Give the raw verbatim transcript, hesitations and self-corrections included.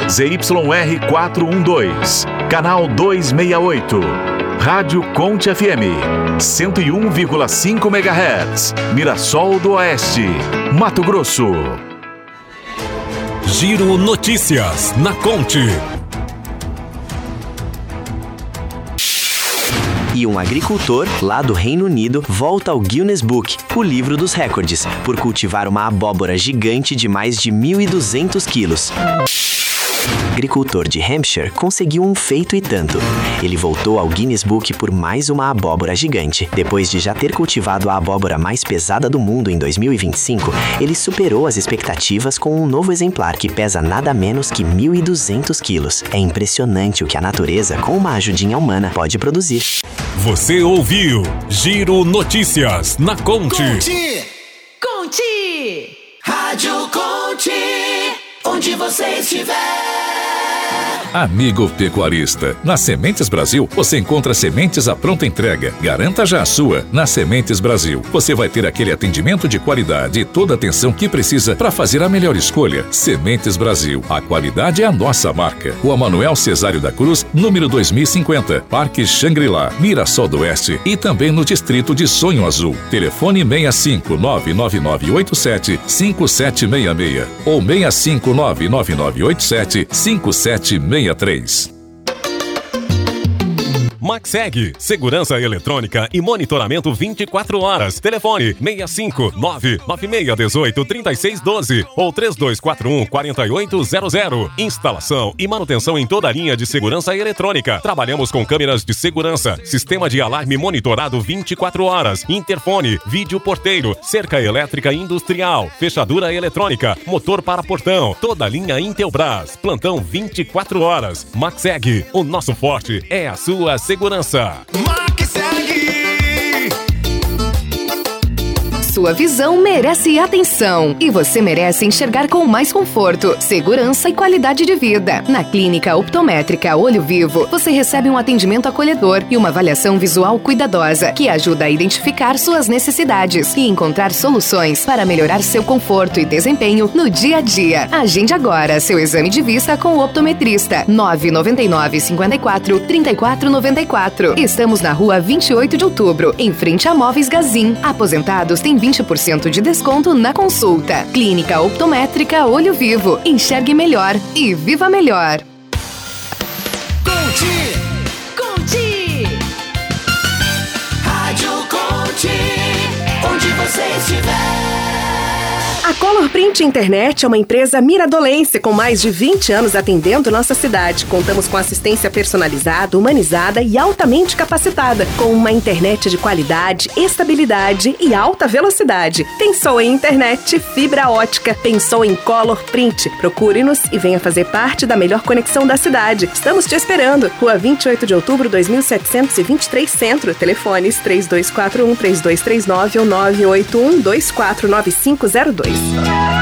Z Y R quatrocentos e doze, canal duzentos e sessenta e oito. Rádio Conte F M, cento e um vírgula cinco megahertz, Mirassol do Oeste, Mato Grosso. Giro Notícias na Conte. E um agricultor, lá do Reino Unido, volta ao Guinness Book, o livro dos recordes, por cultivar uma abóbora gigante de mais de mil e duzentos quilos. O agricultor de Hampshire conseguiu um feito e tanto. Ele voltou ao Guinness Book por mais uma abóbora gigante. Depois de já ter cultivado a abóbora mais pesada do mundo em dois mil e vinte e cinco, ele superou as expectativas com um novo exemplar que pesa nada menos que mil e duzentos quilos. É impressionante o que a natureza, com uma ajudinha humana, pode produzir. Você ouviu Giro Notícias na Conte. Conte! Conte! Rádio Conte! Onde você estiver. Amigo pecuarista, na Sementes Brasil você encontra sementes à pronta entrega. Garanta já a sua. Na Sementes Brasil você vai ter aquele atendimento de qualidade e toda a atenção que precisa para fazer a melhor escolha. Sementes Brasil, a qualidade é a nossa marca. Rua Manuel Cesário da Cruz, número dois mil e cinquenta, Parque Xangri-Lá, Mirassol do Oeste e também no distrito de Sonho Azul. Telefone seis cinco nove nove nove oito sete cinco sete seis seis ou seis cinco nove nove nove oito sete cinco sete seis três. Maxeg, segurança eletrônica e monitoramento vinte e quatro horas. Telefone seis cinco nove nove seis um oito três seis um dois ou três dois quatro um quatro oito zero zero. Instalação e manutenção em toda a linha de segurança eletrônica. Trabalhamos com câmeras de segurança, sistema de alarme monitorado vinte e quatro horas, interfone, vídeo porteiro, cerca elétrica industrial, fechadura eletrônica, motor para portão, toda a linha Intelbras. Plantão vinte e quatro horas. Maxeg, o nosso forte é a sua segurança. Sua visão merece atenção e você merece enxergar com mais conforto, segurança e qualidade de vida. Na Clínica Optométrica Olho Vivo, você recebe um atendimento acolhedor e uma avaliação visual cuidadosa que ajuda a identificar suas necessidades e encontrar soluções para melhorar seu conforto e desempenho no dia a dia. Agende agora seu exame de vista com o optometrista nove nove nove cinco quatro três quatro nove quatro. Estamos na rua vinte e oito de outubro, em frente a Móveis Gazin. Aposentados têm vinte por cento de desconto na consulta. Clínica Optométrica Olho Vivo. Enxergue melhor e viva melhor. Conte! Conte! Rádio Conte! Onde você estiver. A Color Print Internet é uma empresa miradolense com mais de vinte anos atendendo nossa cidade. Contamos com assistência personalizada, humanizada e altamente capacitada, com uma internet de qualidade, estabilidade e alta velocidade. Pensou em internet, fibra ótica, pensou em Color Print. Procure-nos e venha fazer parte da melhor conexão da cidade. Estamos te esperando. Rua vinte e oito de outubro, dois mil setecentos e vinte e três Centro. Telefones três dois quatro um três dois três nove ou nove oito um dois quatro nove cinco zero dois.